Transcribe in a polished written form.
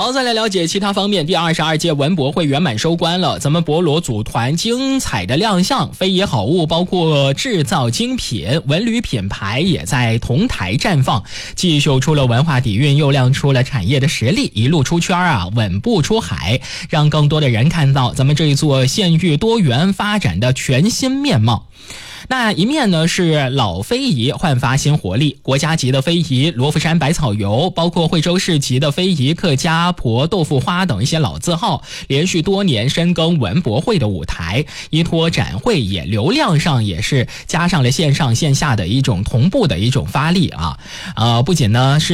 好，再来了解其他方面。第22届文博会圆满收官了，咱们博罗组团精彩的亮相，非遗好物包括制造精品、文旅品牌也在同台绽放，既秀出了文化底蕴，又亮出了产业的实力，一路出圈啊，稳步出海，让更多的人看到咱们这一座县域多元发展的全新面貌。那一面呢是老非遗焕发新活力，国家级的非遗罗浮山百草游，包括惠州市级的非遗客家婆豆腐花等一些老字号，连续多年深耕文博会的舞台，依托展会也流量上也是加上了线上线下的一种同步的一种发力啊。不仅呢是